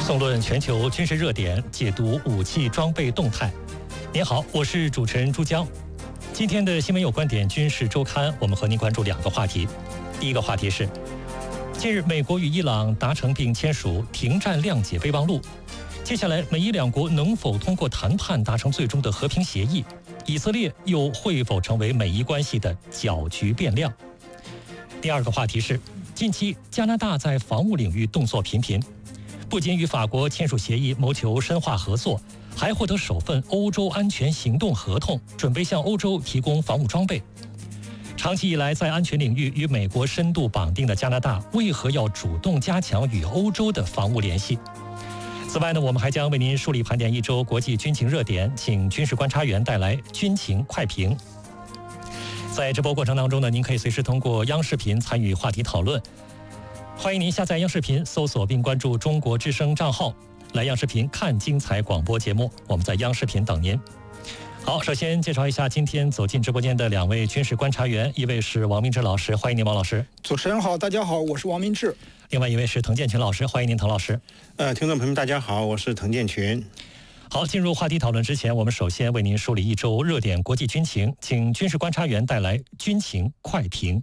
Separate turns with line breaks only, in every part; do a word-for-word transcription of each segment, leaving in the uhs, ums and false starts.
纵论全球军事热点，解读武器装备动态。您好，我是主持人朱江。今天的新闻有观点军事周刊，我们和您关注两个话题。第一个话题是，近日美国与伊朗达成并签署停战谅解备忘录。接下来，美伊两国能否通过谈判达成最终的和平协议？以色列又会否成为美伊关系的搅局变量？第二个话题是，近期加拿大在防务领域动作频频，不仅与法国签署协议谋求深化合作，还获得首份欧洲安全行动合同，准备向欧洲提供防务装备。长期以来在安全领域与美国深度绑定的加拿大，为何要主动加强与欧洲的防务联系？此外呢，我们还将为您梳理盘点一周国际军情热点，请军事观察员带来军情快评。在直播过程当中呢，您可以随时通过央视频参与话题讨论。欢迎您下载央视频，搜索并关注中国之声账号，来央视频看精彩广播节目。我们在央视频等您。好，首先介绍一下今天走进直播间的两位军事观察员，一位是王明志老师，欢迎您王老师。
主持人好，大家好，我是王明志。
另外一位是滕建群老师，欢迎您滕老师。
呃，听众朋友们大家好，我是滕建群。
好，进入话题讨论之前，我们首先为您梳理一周热点国际军情，请军事观察员带来军情快评。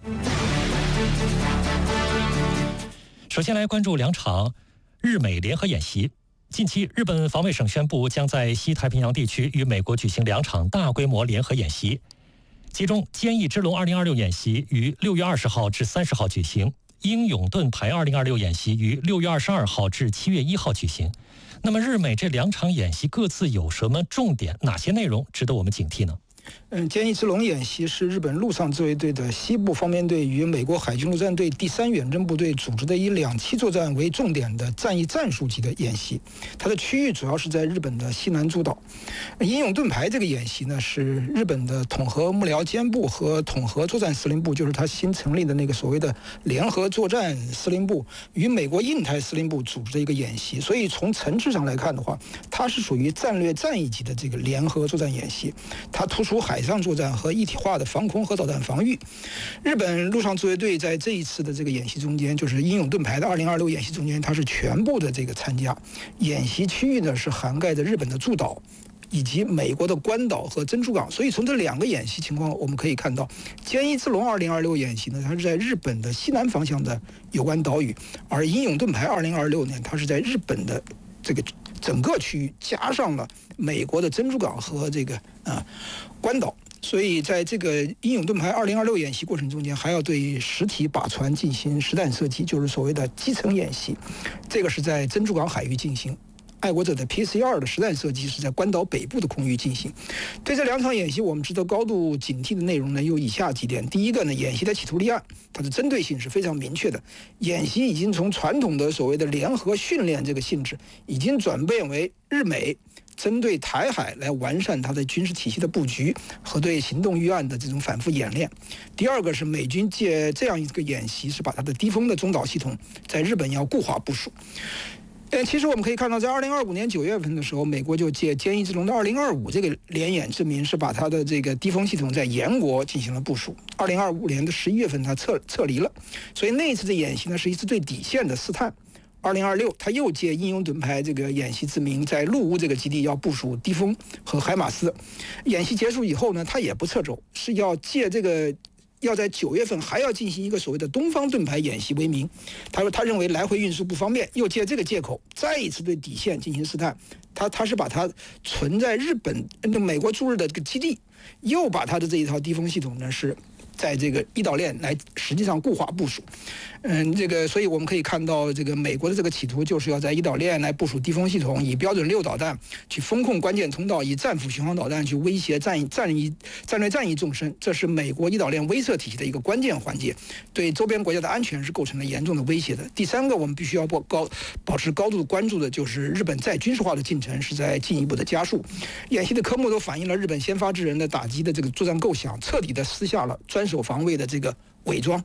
首先来关注两场日美联合演习。近期，日本防卫省宣布将在西太平洋地区与美国举行两场大规模联合演习，其中坚毅之龙二零二六演习于六月二十号至三十号举行，英勇盾牌二零二六演习于六月二十二号至七月一号举行。那么日美这两场演习各自有什么重点？哪些内容值得我们警惕呢？
嗯，坚毅之龙演习是日本陆上自卫队的西部方面队与美国海军陆战队第三远征部队组织的以两栖作战为重点的战役战术级的演习，它的区域主要是在日本的西南诸岛。英勇盾牌这个演习呢，是日本的统合幕僚监部和统合作战司令部，就是它新成立的那个所谓的联合作战司令部与美国印太司令部组织的一个演习，所以从层次上来看的话，它是属于战略战役级的这个联合作战演习，它突出海上作战和一体化的防空和导弹防御。日本陆上自卫队在这一次的这个演习中间，就是英勇盾牌的二零二六演习中间，它是全部的这个参加。演习区域呢是涵盖着日本的诸岛以及美国的关岛和珍珠港，所以从这两个演习情况我们可以看到，坚毅之龙二零二六演习呢，它是在日本的西南方向的有关岛屿，而英勇盾牌二零二六呢，它是在日本的这个整个区域加上了美国的珍珠港和这个啊关岛。所以在这个英勇盾牌二零二六演习过程中间，还要对实体靶船进行实弹射击，就是所谓的基层演习，这个是在珍珠港海域进行。爱国者的 P C 二 的实弹射击是在关岛北部的空域进行。对这两场演习，我们值得高度警惕的内容呢，有以下几点。第一个呢，演习的企图立案，它的针对性是非常明确的。演习已经从传统的所谓的联合训练这个性质，已经转变为日美针对台海来完善它的军事体系的布局和对行动预案的这种反复演练。第二个是美军借这样一个演习，是把它的低空的中导系统在日本要固化部署。呃，其实我们可以看到，在二零二五年九月份的时候，美国就借坚毅之龙的二零二五这个联演证明，是把它的这个低空系统在延国进行了部署。二零二五年的十一月份，它撤撤离了，所以那一次的演习呢，是一次对底线的试探。二零二六，他又借英勇盾牌这个演习之名，在陆乌这个基地要部署低风和海马斯。演习结束以后呢，他也不撤走，是要借这个。要在九月份还要进行一个所谓的东方盾牌演习为名，他说他认为来回运输不方便，又借这个借口再一次对底线进行试探。他他是把它存在日本美国驻日的这个基地，又把他的这一套低风系统呢是在这个一岛链来实际上固化部署。嗯，这个所以我们可以看到，这个美国的这个企图就是要在一岛链来部署低风系统，以标准六导弹去封控关键通道，以战斧巡航导弹去威胁战役战役战略战役纵深，这是美国一岛链威慑体系的一个关键环节，对周边国家的安全是构成了严重的威胁的。第三个，我们必须要高保持高度的关注的就是日本再军事化的进程是在进一步的加速。演习的科目都反映了日本先发制人的打击的这个作战构想，彻底的撕下了专守防卫的这个伪装。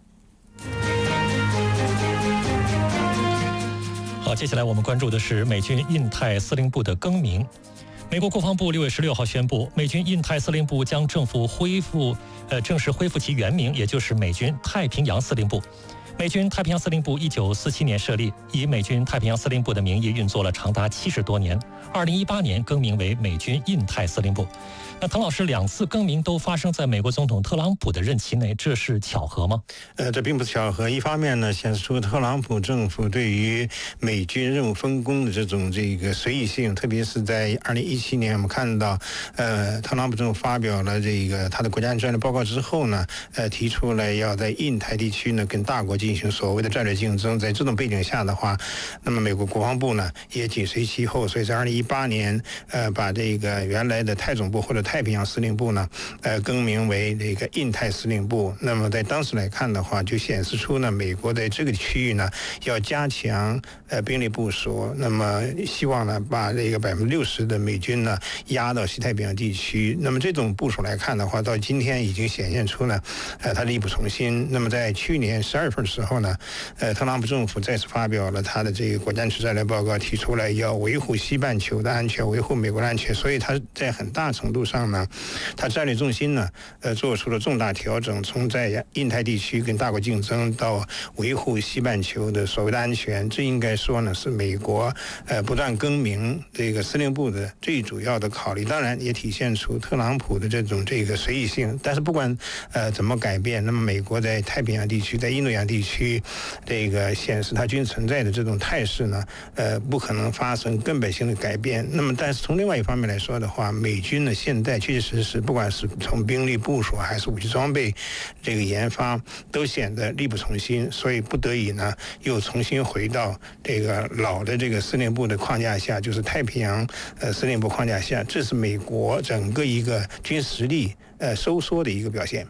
好，接下来我们关注的是美军印太司令部的更名。美国国防部六月十六号宣布，美军印太司令部将正式恢复，呃，正式恢复其原名，也就是美军太平洋司令部。 美军太平洋司令部一九四七年设立，以美军太平洋司令部的名义运作了长达七十多年。二零一八年更名为美军印太司令部。那滕老师，两次更名都发生在美国总统特朗普的任期内，这是巧合吗？
呃，这并不是巧合。一方面呢，显示出特朗普政府对于美军任务分工的这种这个随意性，特别是在二零一七年，我们看到，呃，特朗普政府发表了这个他的国家安全战略报告之后呢，呃，提出来要在印太地区呢跟大国进行所谓的战略竞争。在这种背景下的话，那么美国国防部呢也紧随其后，所以在二零一八年，呃，把这个原来的太总部或者太平洋司令部呢，呃，更名为这个印太司令部。那么在当时来看的话，就显示出呢，美国在这个区域呢要加强呃兵力部署，那么希望呢把这个百分之六十的美军呢压到西太平洋地区。那么这种部署来看的话，到今天已经显现出呢，呃，它力不从心。那么在去年十二月份的时候呢，呃，特朗普政府再次发表了他的这个国家安全战略报告，提出来要维护西半球的安全，维护美国的安全。所以他在很大程度上呢，他战略重心呢，呃，做出了重大调整，从在印太地区跟大国竞争到维护西半球的所谓的安全。这应该说呢，是美国呃不断更名这个司令部的最主要的考虑。当然也体现出特朗普的这种这个随意性。但是不管呃怎么改变，那么美国在太平洋地区，在印度洋地区，这个显示它军存在的这种态势呢，呃，不可能发生根本性的改变。那么，但是从另外一方面来说的话，美军呢现在确确实实，不管是从兵力部署还是武器装备这个研发，都显得力不从心，所以不得已呢，又重新回到这个老的这个司令部的框架下，就是太平洋呃司令部框架下。这是美国整个一个军实力呃收缩的一个表现。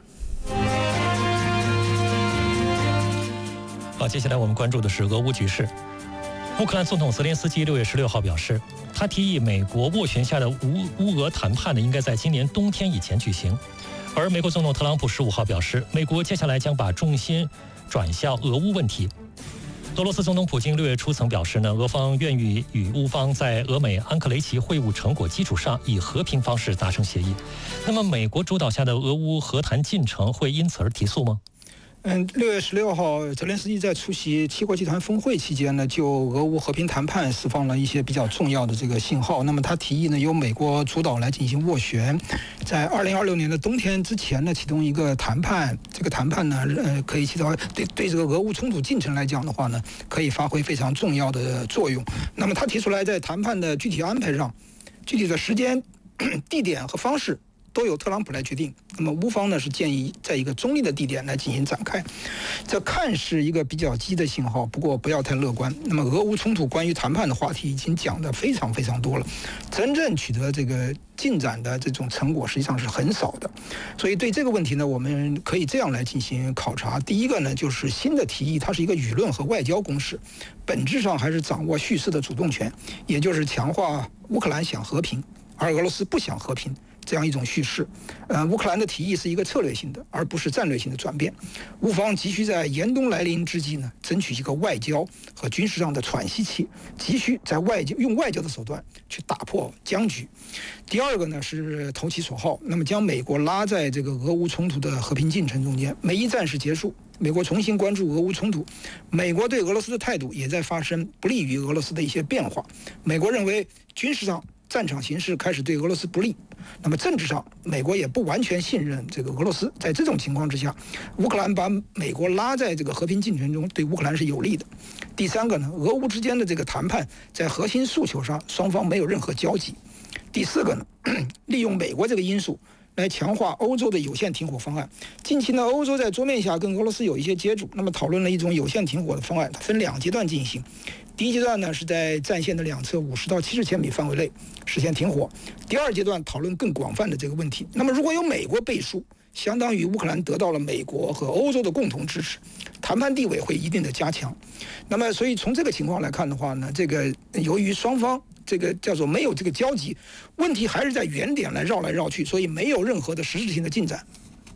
好，接下来我们关注的是俄乌局势。乌克兰总统泽连斯基六月十六号表示，他提议美国斡旋下的乌乌俄谈判呢，应该在今年冬天以前举行。而美国总统特朗普十五号表示，美国接下来将把重心转向俄乌问题。俄罗斯总统普京六月初曾表示呢，俄方愿意与乌方在俄美安克雷奇会晤成果基础上，以和平方式达成协议。那么，美国主导下的俄乌和谈进程会因此而提速吗？
嗯，六月十六号，泽连斯基在出席七国集团峰会期间呢，就俄乌和平谈判释放了一些比较重要的这个信号。那么他提议呢，由美国主导来进行斡旋，在二零二六年的冬天之前呢，启动一个谈判。这个谈判呢，呃，可以起到对对这个俄乌冲突进程来讲的话呢，可以发挥非常重要的作用。那么他提出来，在谈判的具体安排上，具体的时间、地点和方式，都由特朗普来决定。那么乌方呢是建议在一个中立的地点来进行展开，这看是一个比较积极的信号，不过不要太乐观。那么俄乌冲突关于谈判的话题已经讲得非常非常多了，真正取得这个进展的这种成果实际上是很少的。所以对这个问题呢，我们可以这样来进行考察。第一个呢，就是新的提议它是一个舆论和外交攻势，本质上还是掌握叙事的主动权，也就是强化乌克兰想和平，而俄罗斯不想和平这样一种叙事。呃，乌克兰的提议是一个策略性的，而不是战略性的转变。乌方急需在严冬来临之际呢，争取一个外交和军事上的喘息期，急需在外交用外交的手段去打破僵局。第二个呢是投其所好，那么将美国拉在这个俄乌冲突的和平进程中间。美伊战事结束，美国重新关注俄乌冲突，美国对俄罗斯的态度也在发生不利于俄罗斯的一些变化。美国认为军事上战场形势开始对俄罗斯不利，那么政治上美国也不完全信任这个俄罗斯。在这种情况之下，乌克兰把美国拉在这个和平进程中，对乌克兰是有利的。第三个呢，俄乌之间的这个谈判在核心诉求上双方没有任何交集。第四个呢，利用美国这个因素来强化欧洲的有限停火方案。近期呢，欧洲在桌面下跟俄罗斯有一些接触，那么讨论了一种有限停火的方案，它分两阶段进行。第一阶段呢，是在战线的两侧五十到七十千米范围内实现停火。第二阶段讨论更广泛的这个问题。那么如果有美国背书，相当于乌克兰得到了美国和欧洲的共同支持，谈判地位会一定的加强。那么所以从这个情况来看的话呢，这个由于双方这个叫做没有这个交集，问题还是在原点来绕来绕去，所以没有任何的实质性的进展。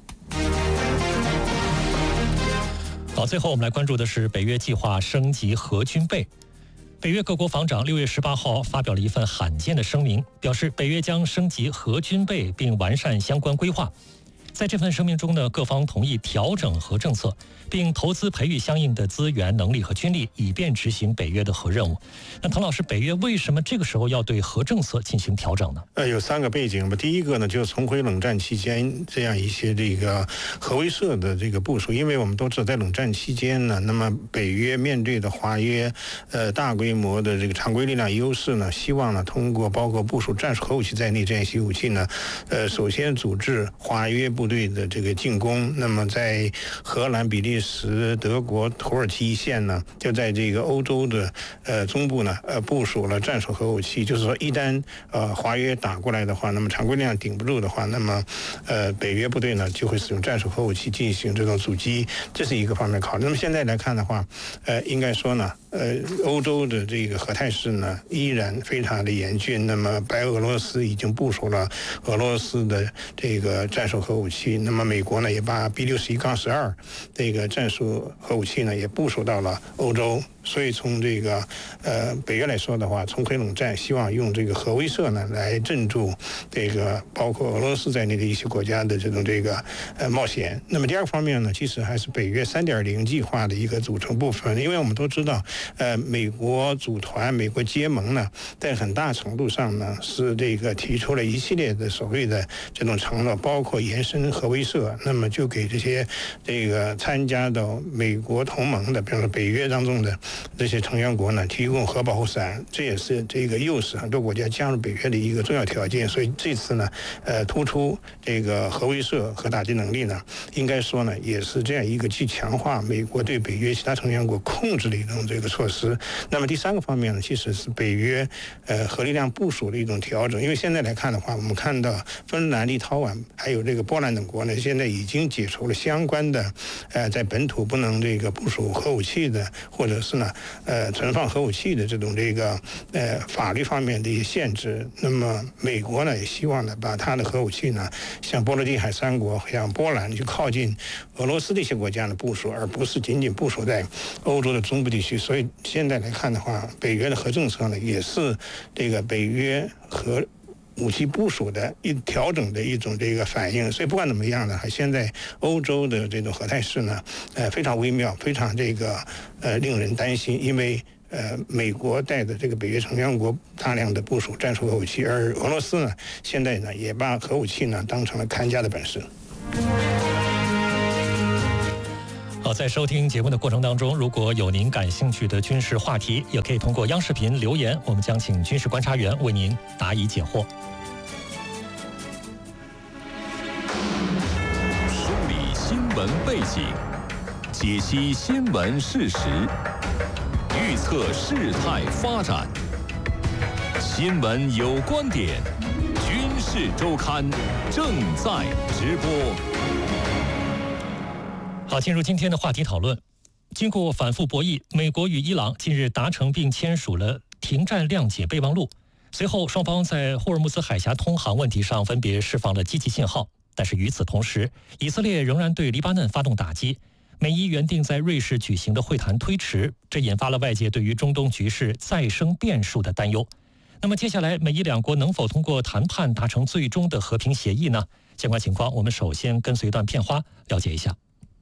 好，最后我们来关注的是北约计划升级核军备。北约各国防长六月十八号发表了一份罕见的声明，表示北约将升级核军备并完善相关规划。 在这份声明中呢，各方同意调整核政策，并投资培育相应的资源、能力和军力，以便执行北约的核任务。那唐老师，北约为什么这个时候要对核政策进行调整呢？
呃，有三个背景吧。第一个呢，就是重回冷战期间这样一些这个核威慑的这个部署，因为我们都知道，在冷战期间呢，那么北约面对的华约，呃，大规模的这个常规力量优势呢，希望呢通过包括部署战术核武器在内这样一些武器呢，呃，首先组织华约部队的这个进攻。那么在荷兰、比利时、德国、土耳其一线呢，就在这个欧洲的呃中部呢，呃部署了战术核武器。就是说，一旦呃华约打过来的话，那么常规力量顶不住的话，那么呃北约部队呢就会使用战术核武器进行这种阻击，这是一个方面考虑。那么现在来看的话，呃，应该说呢，呃，欧洲的这个核态势呢依然非常的严峻。那么白俄罗斯已经部署了俄罗斯的这个战术核武器，那么美国呢也把 B 六十一杠十二这个战术核武器呢也部署到了欧洲。所以从这个呃北约来说的话，重回冷战，希望用这个核威慑呢来镇住这个包括俄罗斯在内的一些国家的这种这个呃冒险。那么第二个方面呢，其实还是北约 三点零 计划的一个组成部分。因为我们都知道，呃，美国组团、美国结盟呢，在很大程度上呢是这个提出了一系列的所谓的这种承诺，包括延伸核威慑，那么就给这些这个参加到美国同盟的，比方说北约当中的这些成员国呢，提供核保护伞，这也是这个诱使很多国家加入北约的一个重要条件。所以这次呢，呃，突出这个核威慑、核打击能力呢，应该说呢，也是这样一个既强化美国对北约其他成员国控制的一种这个措施。那么第三个方面呢，其实是北约呃核力量部署的一种调整。因为现在来看的话，我们看到芬兰、立陶宛还有这个波兰等国呢，现在已经解除了相关的呃在本土不能这个部署核武器的，或者是呢呃存放核武器的这种这个呃法律方面的一些限制。那么美国呢也希望呢把它的核武器呢像波罗的海三国、像波兰去靠近俄罗斯的一些国家的部署，而不是仅仅部署在欧洲的中部地区。所以现在来看的话，北约的核政策呢也是这个北约核武器部署的一调整的一种这个反应。所以不管怎么样呢，现在欧洲的这种核态势呢，呃非常微妙，非常这个呃令人担心。因为呃美国带的这个北约成员国大量的部署战术核武器，而俄罗斯呢现在呢也把核武器呢当成了看家的本事。
好，在收听节目的过程当中，如果有您感兴趣的军事话题，也可以通过央视频留言，我们将请军事观察员为您答疑解惑。
梳理新闻背景，解析新闻事实，预测事态发展。新闻有观点，军事周刊正在直播。
好，进入今天的话题讨论。经过反复博弈，美国与伊朗近日达成并签署了停战谅解备忘录。随后，双方在霍尔木兹海峡通航问题上分别释放了积极信号。但是与此同时，以色列仍然对黎巴嫩发动打击。美伊原定在瑞士举行的会谈推迟，这引发了外界对于中东局势再生变数的担忧。那么接下来，美伊两国能否通过谈判达成最终的和平协议呢？相关情况，我们首先跟随一段片花了解一下。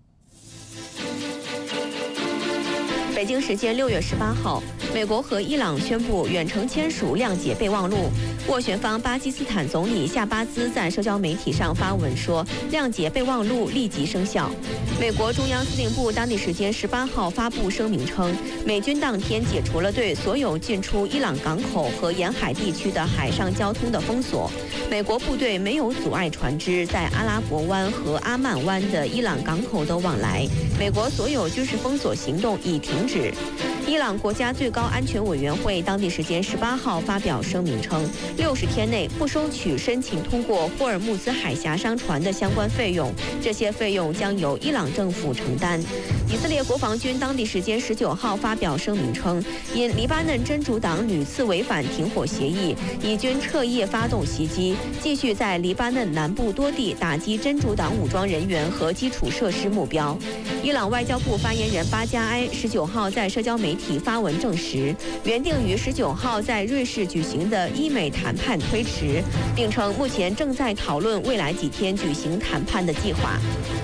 北京时间六月十八号，美国和伊朗宣布远程签署谅解备忘录。斡旋方巴基斯坦总理夏巴兹在社交媒体上发文说，谅解备忘录立即生效。美国中央司令部当地时间十八号发布声明称，美军当天解除了对所有进出伊朗港口和沿海地区的海上交通的封锁。美国部队没有阻碍船只在阿拉伯湾和阿曼湾的伊朗港口的往来。美国所有军事封锁行动已停止。伊朗国家最高安全委员会当地时间十八号发表声明称，六十天内不收取申请通过霍尔木兹海峡商船的相关费用，这些费用将由伊朗政府承担。 以色列国防军当地时间十九号发表声明称，因黎巴嫩真主党屡次违反停火协议，以军彻夜发动袭击，继续在黎巴嫩南部多地打击真主党武装人员和基础设施目标。伊朗外交部发言人巴加埃十九号在社交媒体发文证实，原定于十九号在瑞士举行的伊美谈判推迟，并称目前正在讨论未来几天举行谈判的计划。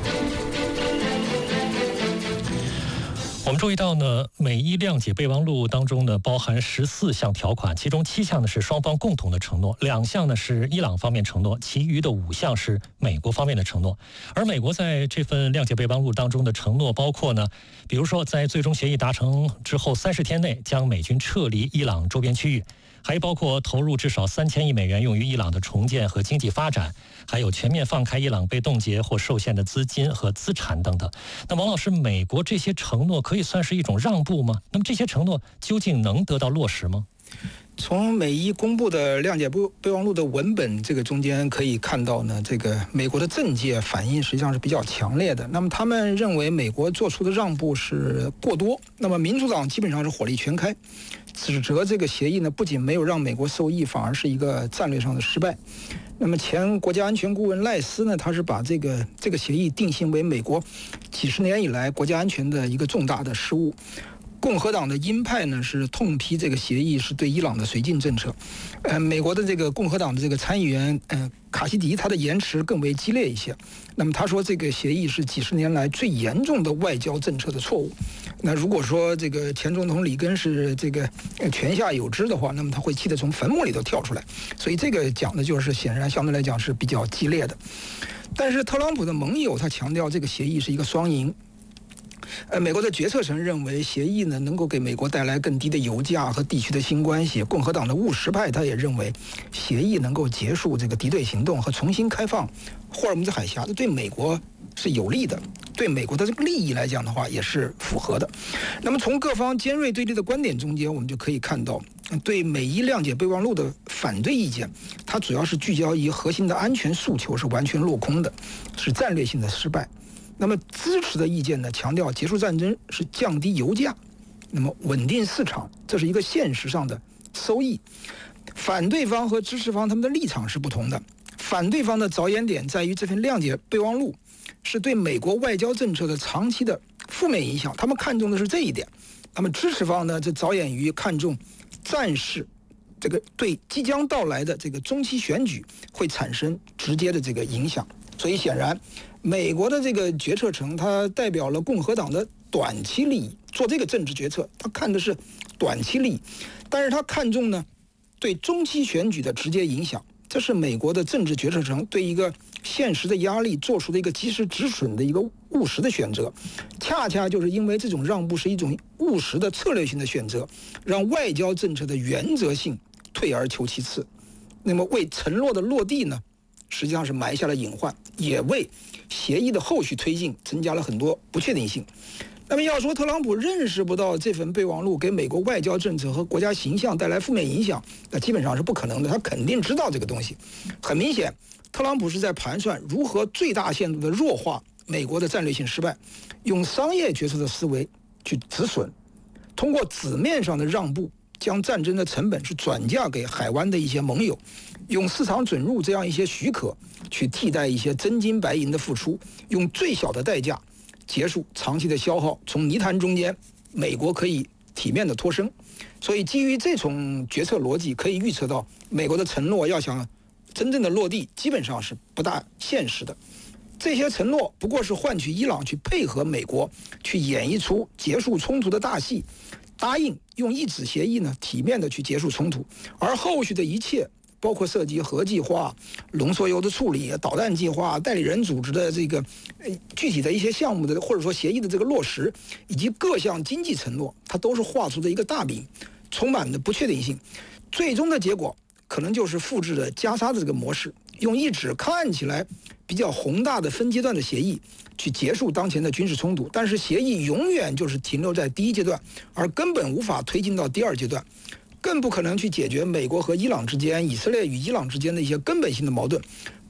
我们注意到呢，美伊谅解备忘录当中呢，包含十四项条款，其中七项呢是双方共同的承诺，两项呢是伊朗方面承诺，其余的五项是美国方面的承诺。而美国在这份谅解备忘录当中的承诺包括呢，比如说在最终协议达成之后三十天内将美军撤离伊朗周边区域，还包括投入至少三千亿美元用于伊朗的重建和经济发展，还有全面放开伊朗被冻结或受限的资金和资产等等。那王老师，美国这些承诺可以算是一种让步吗？那么这些承诺究竟能得到落实吗？
从美伊公布的谅解备忘录的文本这个中间可以看到呢，这个美国的政界反应实际上是比较强烈的。那么他们认为美国做出的让步是过多，那么民主党基本上是火力全开，指责这个协议呢不仅没有让美国受益，反而是一个战略上的失败。那么前国家安全顾问赖斯呢，他是把这个这个协议定性为美国几十年以来国家安全的一个重大的失误。共和党的鹰派呢是痛批这个协议是对伊朗的绥靖政策，呃，美国的这个共和党的这个参议员呃卡西迪他的言辞更为激烈一些。那么他说这个协议是几十年来最严重的外交政策的错误。那如果说这个前总统里根是这个泉下有知的话，那么他会气得从坟墓里头跳出来。所以这个讲的就是显然相对来讲是比较激烈的。但是特朗普的盟友他强调这个协议是一个双赢。呃，美国的决策层认为协议呢能够给美国带来更低的油价和地区的新关系。共和党的务实派他也认为协议能够结束这个敌对行动和重新开放霍尔木兹海峡，这对美国是有利的，对美国的这个利益来讲的话也是符合的。那么从各方尖锐对立的观点中间，我们就可以看到对美伊谅解备忘录的反对意见，它主要是聚焦于核心的安全诉求是完全落空的，是战略性的失败。那么支持的意见呢，强调结束战争是降低油价，那么稳定市场，这是一个现实上的收益。反对方和支持方他们的立场是不同的。反对方的着眼点在于这份谅解备忘录是对美国外交政策的长期的负面影响，他们看重的是这一点。那么支持方呢，这着眼于看重战事这个对即将到来的这个中期选举会产生直接的这个影响。所以显然美国的这个决策层它代表了共和党的短期利益，做这个政治决策他看的是短期利益，但是他看重呢对中期选举的直接影响，这是美国的政治决策层对一个现实的压力做出的一个及时止损的一个务实的选择。恰恰就是因为这种让步是一种务实的策略性的选择，让外交政策的原则性退而求其次，那么为承诺的落地呢实际上是埋下了隐患，也为协议的后续推进增加了很多不确定性。那么要说特朗普认识不到这份备忘录给美国外交政策和国家形象带来负面影响，那基本上是不可能的，他肯定知道这个东西。很明显，特朗普是在盘算如何最大限度的弱化美国的战略性失败，用商业决策的思维去止损，通过纸面上的让步将战争的成本是转嫁给海湾的一些盟友，用市场准入这样一些许可去替代一些真金白银的付出，用最小的代价结束长期的消耗，从泥潭中间美国可以体面的脱身。所以基于这种决策逻辑，可以预测到美国的承诺要想真正的落地基本上是不大现实的。这些承诺不过是换取伊朗去配合美国去演绎出结束冲突的大戏，答应用一纸协议呢体面的去结束冲突，而后续的一切包括涉及核计划、浓缩铀的处理、导弹计划、代理人组织的这个具体的一些项目的或者说协议的这个落实，以及各项经济承诺，它都是画出的一个大饼，充满的不确定性。最终的结果可能就是复制的加沙的这个模式，用一纸看起来比较宏大的分阶段的协议去结束当前的军事冲突，但是协议永远就是停留在第一阶段，而根本无法推进到第二阶段，更不可能去解决美国和伊朗之间、以色列与伊朗之间的一些根本性的矛盾，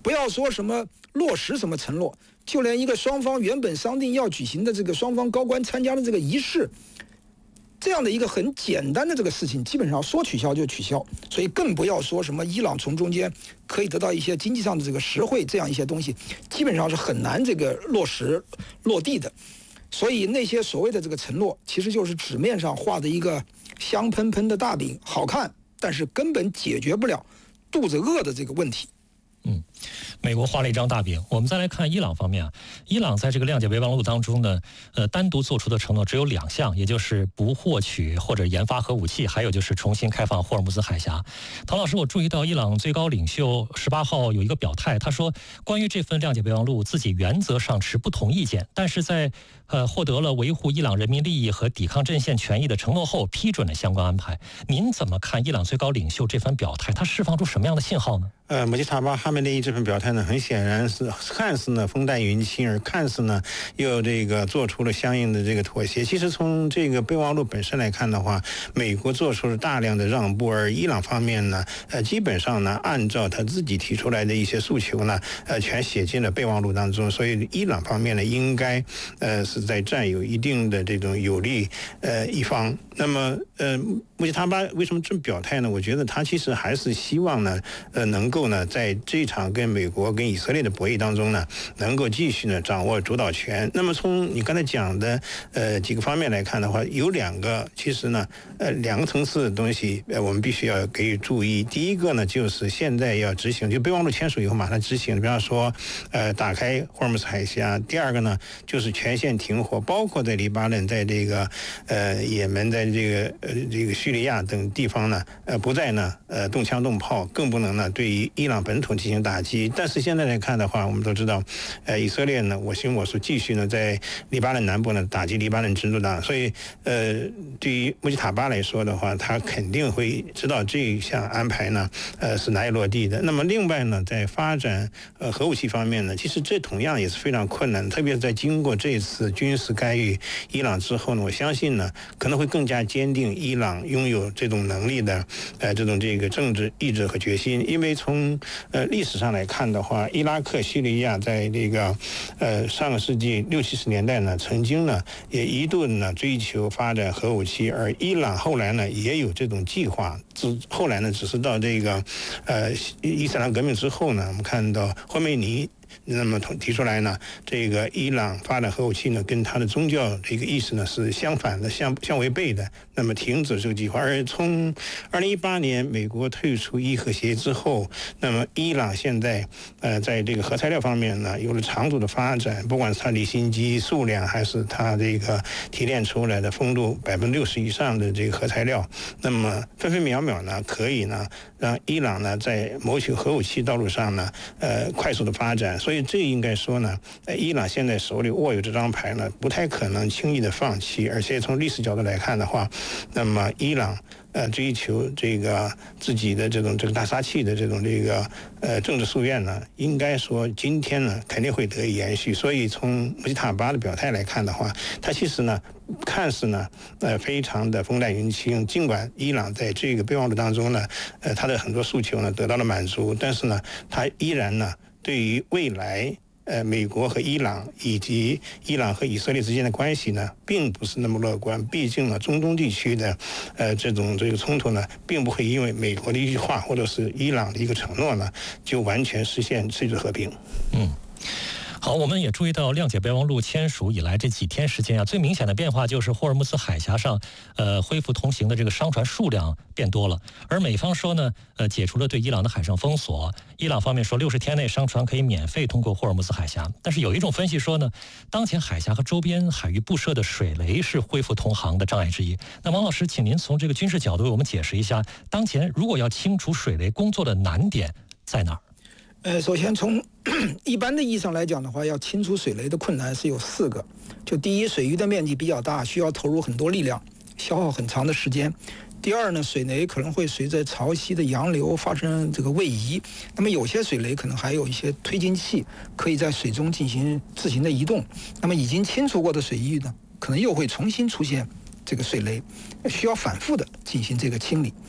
不要说什么落实什么承诺，就连一个双方原本商定要举行的这个双方高官参加的这个仪式，这样的一个很简单的这个事情，基本上说取消就取消，所以更不要说什么伊朗从中间可以得到一些经济上的这个实惠，这样一些东西，基本上是很难这个落实落地的。所以那些所谓的这个承诺，其实就是纸面上画的一个香喷喷的大饼，好看，但是根本解决不了肚子饿的这个问题。
嗯，美国画了一张大饼。我们再来看伊朗方面啊，伊朗在这个谅解备忘录当中呢，呃，单独做出的承诺只有两项，也就是不获取或者研发核武器，还有就是重新开放霍尔木兹海峡。唐老师，我注意到伊朗最高领袖十八号有一个表态，他说关于这份谅解备忘录，自己原则上持不同意见，但是在呃获得了维护伊朗人民利益和抵抗阵线权益的承诺后，批准了相关安排。您怎么看伊朗最高领袖这番表态？他释放出什么样的信号呢？
呃，穆吉塔巴哈梅内伊这份表态呢，很显然是看似呢风淡云轻，而看似呢又这个做出了相应的这个妥协。其实从这个备忘录本身来看的话，美国做出了大量的让步，而伊朗方面呢，呃，基本上呢按照他自己提出来的一些诉求呢，呃，全写进了备忘录当中。所以伊朗方面呢，应该呃是在占有一定的这种有利呃一方。那么呃，穆吉塔巴为什么这么表态呢？我觉得他其实还是希望呢，呃，能够呢，在这场跟美国跟以色列的博弈当中呢，能够继续呢掌握主导权。那么从你刚才讲的呃几个方面来看的话，有两个其实呢呃两个层次的东西，呃我们必须要给予注意。第一个呢，就是现在要执行，就备忘录签署以后马上执行，比方说呃打开霍尔木兹海峡。第二个呢，就是全线停火，包括在黎巴嫩、在这个呃也门、在这个呃这个叙利亚等地方呢，呃不再呢呃动枪动炮，更不能呢对于伊朗本土进行打击。但是现在来看的话，我们都知道，呃，以色列呢我行我素，继续呢在黎巴嫩南部呢打击黎巴嫩真主党。所以，呃，对于穆吉塔巴来说的话，他肯定会知道这一项安排呢，呃，是难以落地的。那么另外呢，在发展呃核武器方面呢，其实这同样也是非常困难，特别是在经过这次军事干预伊朗之后呢，我相信呢可能会更加坚定伊朗拥有这种能力的呃这种这个政治意志和决心。因为从呃历史上来看的话，伊拉克、叙利亚在这个呃上个世纪六七十年代呢，曾经呢也一度呢追求发展核武器，而伊朗后来呢也有这种计划。之后来呢，只是到这个呃伊斯兰革命之后呢，我们看到霍梅尼那么提出来呢，这个伊朗发展核武器呢，跟他的宗教这个意识呢是相反的、相相违背的。那么停止这个计划。而从二零一八年美国退出伊核协议之后，那么伊朗现在呃在这个核材料方面呢，有了长足的发展，不管是它离心机数量，还是它这个提炼出来的丰度百分之六十以上的这个核材料，那么分分秒秒呢，可以呢让伊朗呢在谋取核武器道路上呢，呃快速的发展。所以这应该说呢，伊朗现在手里握有这张牌呢，不太可能轻易的放弃。而且从历史角度来看的话，那么伊朗呃追求这个自己的这种这个大杀器的这种这个呃政治夙愿呢，应该说今天呢肯定会得以延续。所以从穆吉塔巴的表态来看的话，他其实呢看似呢呃非常的风淡云轻，尽管伊朗在这个备忘录当中呢，呃他的很多诉求呢得到了满足，但是呢他依然呢对于未来呃，美国和伊朗以及伊朗和以色列之间的关系呢，并不是那么乐观。毕竟呢，中东地区的呃这种这个冲突呢，并不会因为美国的一句话或者是伊朗的一个承诺呢，就完全实现世界和平。
嗯。好，我们也注意到谅解备忘录签署以来这几天时间啊，最明显的变化就是霍尔木兹海峡上，呃，恢复通行的这个商船数量变多了。而美方说呢，呃，解除了对伊朗的海上封锁。伊朗方面说，六十天内商船可以免费通过霍尔木兹海峡。但是有一种分析说呢，当前海峡和周边海域布设的水雷是恢复通航的障碍之一。那王老师，请您从这个军事角度为我们解释一下，当前如果要清除水雷工作的难点在哪儿？
呃，首先从一般的意义上来讲的话，要清除水雷的困难是有四个。就第一，水域的面积比较大，需要投入很多力量，消耗很长的时间。第二呢，水雷可能会随着潮汐的洋流发生这个位移，那么有些水雷可能还有一些推进器，可以在水中进行自行的移动。那么已经清除过的水域呢，可能又会重新出现这个水雷，需要反复的进行这个清理。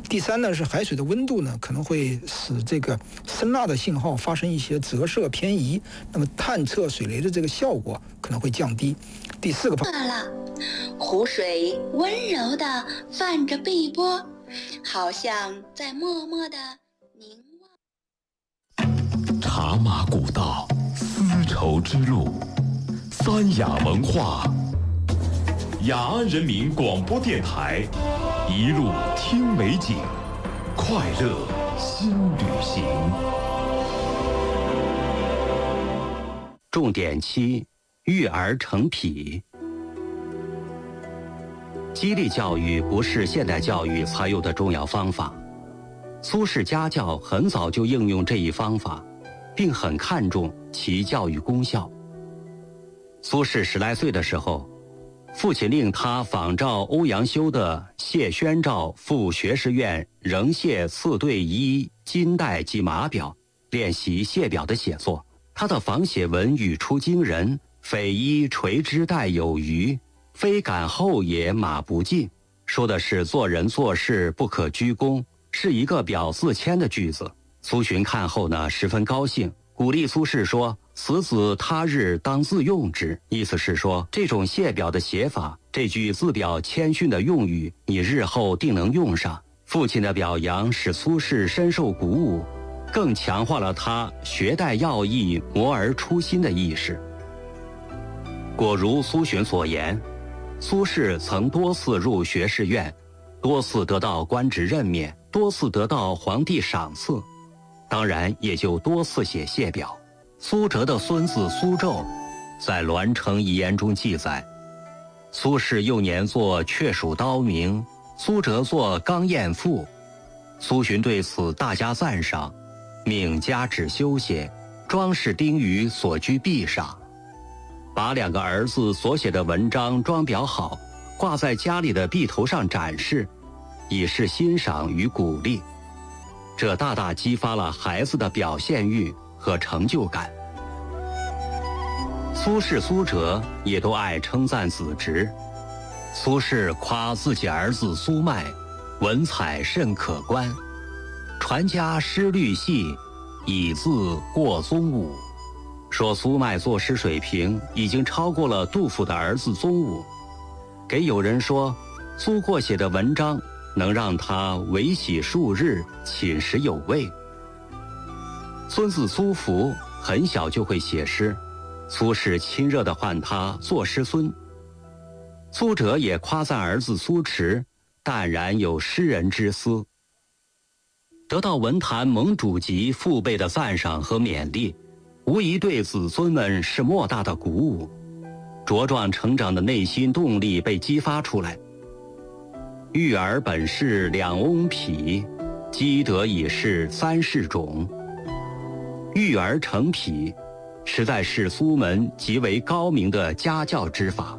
第三呢是海水的温度呢可能会使这个声纳的信号发生一些折射偏移，那么探测水雷的这个效果可能会降低。第四个方
罢了，湖水温柔地泛着碧波，好像在默默地凝望。
茶马古道，丝绸之路，三雅文化。雅安人民广播电台，一路听美景，快乐新旅行。
重点七：育儿成癖。激励教育不是现代教育采用的重要方法。苏轼家教很早就应用这一方法，并很看重其教育功效。苏轼十来岁的时候，父亲令他仿照欧阳修的《谢宣诏赴学士院仍谢刺对衣金带及马表》练习谢表的写作。他的仿写文语出惊人，匪衣垂之带有余，非敢后也马不进，说的是做人做事不可居功，是一个表自谦的句子。苏洵看后呢，十分高兴，鼓励苏轼说：“此子他日当自用之。”意思是说，这种谢表的写法，这句自表谦逊的用语，你日后定能用上。父亲的表扬使苏轼深受鼓舞，更强化了他学带要义、磨而出新的意识。果如苏洵所言，苏轼曾多次入学士院，多次得到官职任免，多次得到皇帝赏赐，当然也就多次写谢表。苏辙的孙子苏胄在《栾城遗言》中记载，苏轼幼年作《却蜀刀铭》，苏辙作《钢砚赋》。苏洵对此大加赞赏，命加旨修写，装饰钉于所居壁上，把两个儿子所写的文章装裱好，挂在家里的壁头上展示，以示欣赏与鼓励。这大大激发了孩子的表现欲和成就感。苏轼、苏辙也都爱称赞子侄。苏轼夸自己儿子苏迈文采甚可观，传家诗律细，以字过宗武，说苏迈作诗水平已经超过了杜甫的儿子宗武。给友人说，苏过写的文章能让他维喜数日，寝食有味。孙子苏福很小就会写诗，苏轼亲热地唤他作诗孙。苏辙也夸赞儿子苏迟淡然有诗人之思。得到文坛盟主级父辈的赞赏和勉励，无疑对子孙们是莫大的鼓舞，茁壮成长的内心动力被激发出来。育儿本是两翁癖，积德已是三世种。育儿成癖，实在是苏门极为高明的家教之法。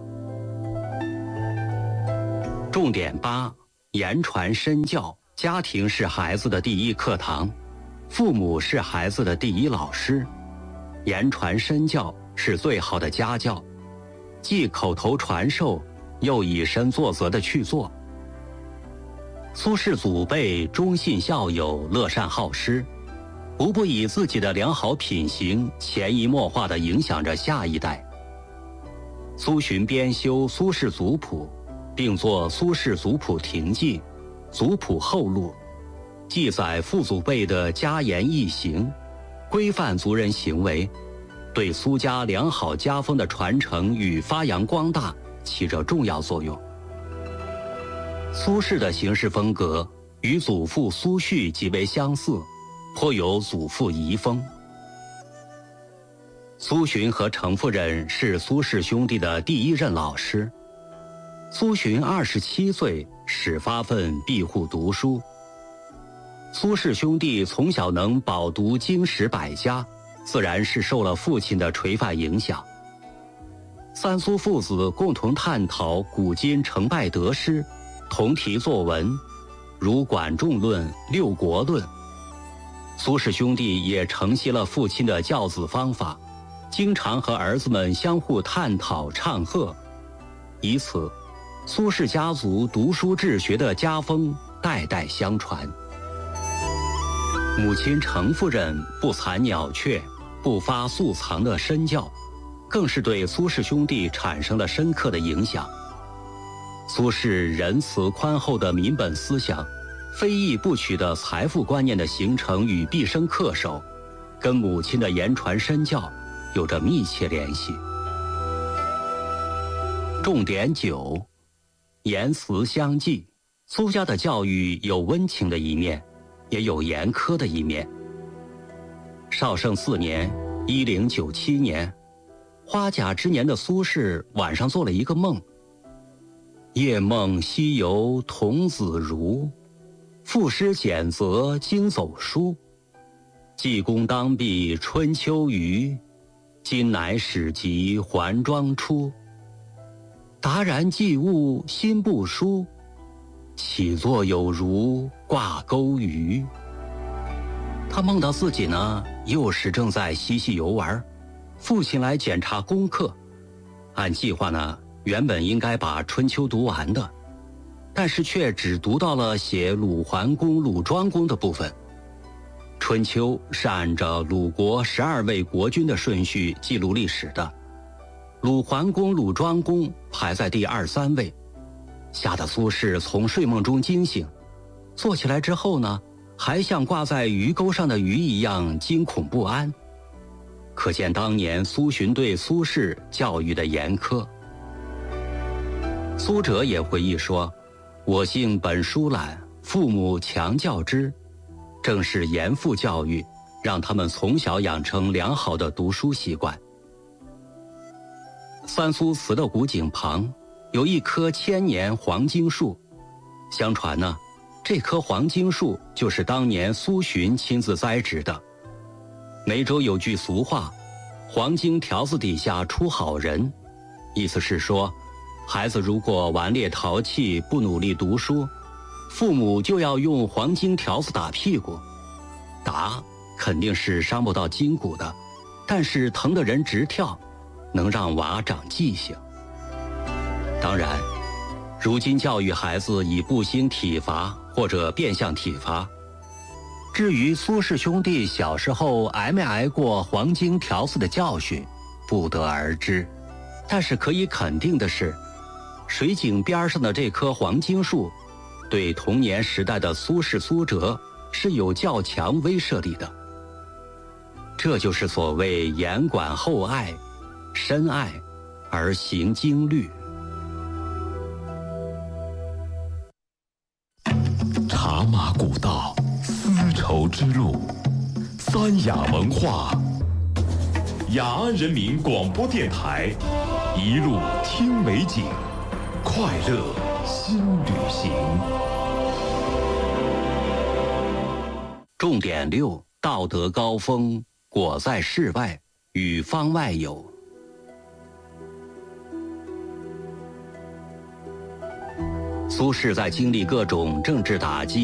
重点八：言传身教。家庭是孩子的第一课堂，父母是孩子的第一老师。言传身教是最好的家教，既口头传授，又以身作则地去做。苏轼祖辈忠信孝友，乐善好施，无不以自己的良好品行潜移默化地影响着下一代。苏洵编修苏轼族谱，并作《苏轼族谱亭记》《族谱后录》，记载父祖辈的家言义行，规范族人行为，对苏家良好家风的传承与发扬光大起着重要作用。苏轼的行事风格与祖父苏煦极为相似，颇有祖父遗风。苏洵和程夫人是苏氏兄弟的第一任老师。苏洵二十七岁始发奋庇护读书。苏氏兄弟从小能饱读经史百家，自然是受了父亲的垂范影响。三苏父子共同探讨古今成败得失，同题作文，如《管仲论》《六国论》。苏氏兄弟也承袭了父亲的教子方法，经常和儿子们相互探讨唱和，以此苏氏家族读书治学的家风代代相传。母亲程夫人不残鸟雀、不发素藏的身教，更是对苏氏兄弟产生了深刻的影响。苏轼仁慈宽厚的民本思想，非义不取的财富观念的形成与毕生恪守，跟母亲的言传身教有着密切联系。重点九，言辞相继。苏家的教育有温情的一面，也有严苛的一面。绍圣四年一零九七年，花甲之年的苏轼晚上做了一个梦，夜梦西游童子如，赋诗简则经走书。济公当避春秋余，今乃始及还庄出。达然既悟心不舒，起坐有如挂钩鱼。他梦到自己呢，幼时正在嬉戏游玩，父亲来检查功课。按计划呢，原本应该把《春秋》读完的，但是却只读到了写鲁桓公、鲁庄公的部分。《春秋》是按照鲁国十二位国君的顺序记录历史的，鲁桓公、鲁庄公排在第二三位，吓得苏轼从睡梦中惊醒，坐起来之后呢，还像挂在鱼钩上的鱼一样惊恐不安。可见当年苏洵对苏轼教育的严苛。苏辙也回忆说：“我性本疏懒，父母强教之。”正是严父教育，让他们从小养成良好的读书习惯。三苏祠的古井旁有一棵千年黄荆树，相传呢，这棵黄荆树就是当年苏洵亲自栽植的。梅州有句俗话：“黄荆条子底下出好人”，意思是说，孩子如果顽劣淘气，不努力读书，父母就要用黄金条子打屁股。打肯定是伤不到筋骨的，但是疼得人直跳，能让娃长记性。当然，如今教育孩子以不兴体罚或者变相体罚。至于苏氏兄弟小时候挨没挨过黄金条子的教训，不得而知。但是可以肯定的是，水井边上的这棵黄荆树，对童年时代的苏轼、苏辙是有较强威慑力的。这就是所谓严管厚爱，深爱而行经律。
茶马古道，丝绸之路，三雅文化。雅安人民广播电台，一路听美景，快乐新旅行。
重点六：道德高峰，果在世外，与方外有。苏轼在经历各种政治打击